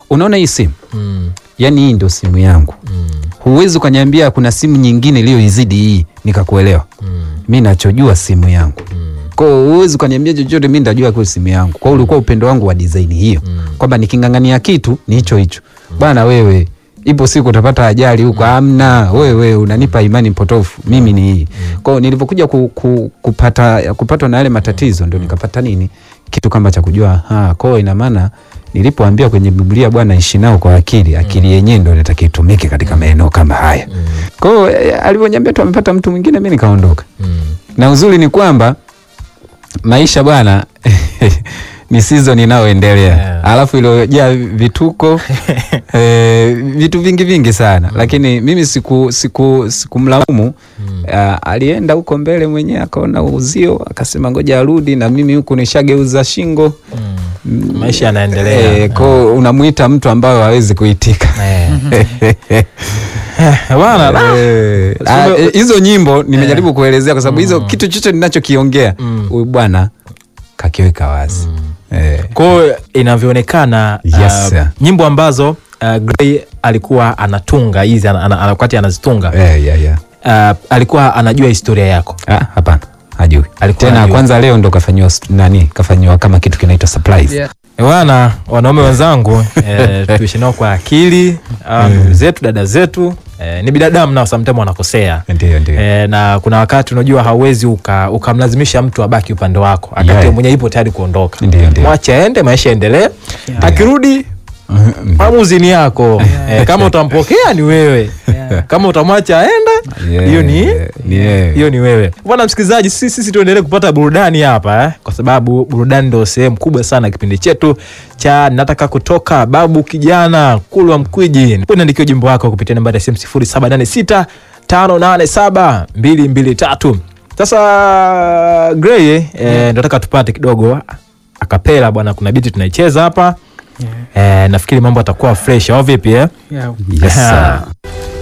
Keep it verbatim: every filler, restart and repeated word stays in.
unaona hii simu Mm. yani hii ndio simu yangu. Mm. Huwezi kuniambia kuna simu nyingine iliyoizidi hii nikakuelewa. Mm. Mimi nachojua simu yangu. Mm. Kwa hiyo huwezi kuniambia chochote, mimi ndajua kwa simu yangu. Kwa hiyo ulikuwa upendo wangu wa design hiyo. Mm. Kwamba nikingangania kitu ni hicho hicho. Mm. Bwana wewe, ipo siku utapata ajali huko. Hamna, wewe unanipa imani potofu. Mimi ni hii. Kwa hiyo nilipokuja ku, ku, kupata kupatwa na yale matatizo ndio nikapata nini? Kitu kama cha kujua, ah, kwa hiyo ina maana nilipoambia kwenye Biblia Bwana ishi nao kwa akili, akili yenyewe ndio inatakiwa itumike katika maeneo kama haya. Mm. Kwa hiyo alivyoniambia tu amepata mtu mwingine, mimi nikaondoka. Mm. Na uzuri ni kwamba maisha bwana ni season inayoendelea. Yeah. Alafu iliyojaa vituko e, vitu vingi vingi sana. Mm. Lakini mimi siku siku sikumlaumu. Mm. Uh, alienda huko mbele mwenyewe akaona uzio akasema ngoja arudi, na mimi huku nishageuza shingo. Mm. Maisha yanaendelea. E, kwa unamuita mtu ambaye hawezi kuitika. Bwana hizo nyimbo nimejaribu kuelezea kwa sababu hizo kitu chochote ninachokiongea huyu bwana kakiweka wazi. Mm. Eh. Kwa inavyoonekana, yes, uh, nyimbo ambazo uh, Gray alikuwa anatunga hizi wakati anazitunga. Eh, yeah, yeah. Uh, alikuwa anajua historia yako. Ah, hapana. Hajui. Tena hajui. Kwanza leo ndo kafanywa nani? Kafanywa kama kitu kinaitwa surprise. Yeah. Bwana, wanaume wenzangu, eh, tuishi nao kwa akili, ndugu zetu, dada zetu, eh, ni binadamu nao sometimes wanakosea. Ndio ndio. Eh, na kuna wakati unajua hauwezi ukamlazimisha uka mtu abaki upande wako. Akati yeah. mwenyewe ipo tayari kuondoka. Mwache aende, maisha endelee. Yeah. Akirudi maamuzi ni yako. Yeah. Eh, kama utampokea ni wewe. Yeah. Kama utamwacha aende, hiyo yeah. ni hiyo yeah. ni wewe. Bwana msikilizaji, sisi sisi tuendelee kupata burudani hapa eh, kwa sababu burudani ndio sehemu kubwa sana kipindi chetu cha nataka kutoka babu kijana Kulwa Mkwiji. Unaandikia jimbo wako kupitia nambari ya simu sifuri saba nane sita tano nane saba mbili mbili tatu. Sasa Gray eh, yeah. nataka tupate kidogo akapela bwana, kuna biti tunaicheza hapa. Yeah. Eh, nafikiri mambo atakuwa fresh au vipi eh? Yeah. Yes sir.